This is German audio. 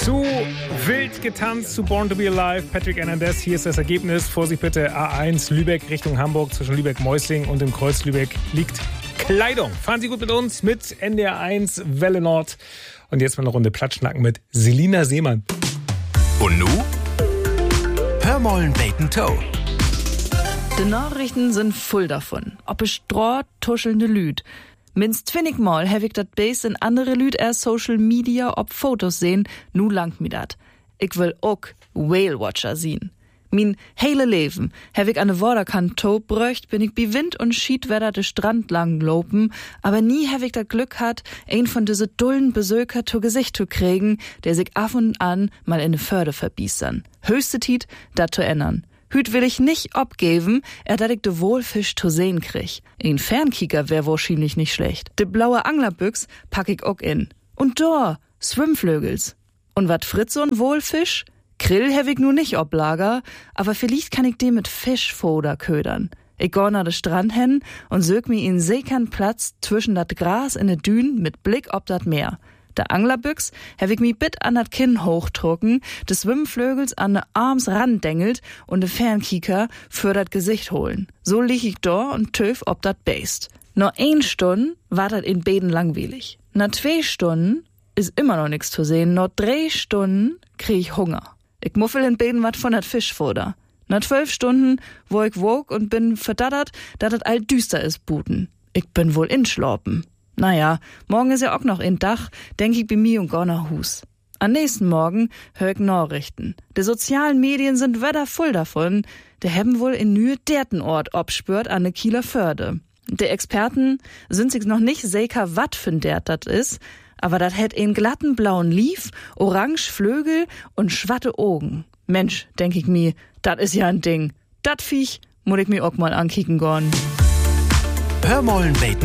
Zu wild getanzt, zu Born to be Alive, Patrick Hernandez. Hier ist das Ergebnis. Vorsicht bitte, A1 Lübeck Richtung Hamburg. Zwischen Lübeck-Meusling und dem Kreuz Lübeck liegt Kleidung. Fahren Sie gut mit uns, mit NDR 1 Welle Nord. Und jetzt mal eine Runde Platschnacken mit Selina Seemann. Und nu? Hör mollen Bacon Toe. Die Nachrichten sind voll davon. Ob es Stroh, tuschelnde Lüd. Minst 20 Mal hab ich dat Base in andere Lüd erst Social Media ob Fotos sehen, nu langt mi dat. Ich will auch Whale Watcher sehen. Min hele Leben hab ich an de Waterkant top bröcht, bin ich bi Wind und Schiedwetter de Strand lang lopen, aber nie hab ich dat Glück hat, ein von diese dullen Besöker zu Gesicht zu kriegen, der sich af und an mal in de Förde verbiestern. Höchste Tiet, dat zu ändern. Hüt will ich nicht abgeben, dat ich de Wohlfisch zu sehen krieg. Ein Fernkicker wär wahrscheinlich nicht schlecht. De blaue Anglerbüchs pack ich auch in. Und da, Schwimmflögels. Und wat fritz so'n Wohlfisch? Krill hab ich nu nicht ob Lager, aber vielleicht kann ich den mit Fischfoder ködern. Ich geh nach de Strand hin und sög mi in sekern Platz zwischen dat Gras in de Dünen mit Blick ob dat Meer. Der Anglerbüchs hab ich mi bit an dat Kinn hochdrucken, des Schwimmflögels an de Arms randengelt und de Fernkieker für dat Gesicht holen. So lieg ich da und töf ob dat Beist. Noch 1 Stunde war dat in Beden langweilig. Nach 2 Stunden ist immer noch nix zu sehen. Noch 3 Stunden krieg ich Hunger. Ich muffel in Beden wat von dat Fischfutter. Nach 12 Stunden, wo ich wog und bin verdattert, dat het all düster is buten. Ich bin wohl inschlorpen. Naja, morgen ist ja auch noch ein Dach, denk ich bei mir und gar nach Hus. Am nächsten Morgen hör ich Nachrichten. Die sozialen Medien sind wieder voll davon. Der haben wohl in Nühe derten Ort obspürt an de Kieler Förde. Die Experten sind sich noch nicht sicher, wat für ein Dert dat is, aber dat hätt einen glatten blauen Lief, orange Flögel und schwatte Augen. Mensch, denk ich mir, dat is ja ein Ding. Dat Viech muss ich mir auch mal ankicken gorn. Hör mollen Bacon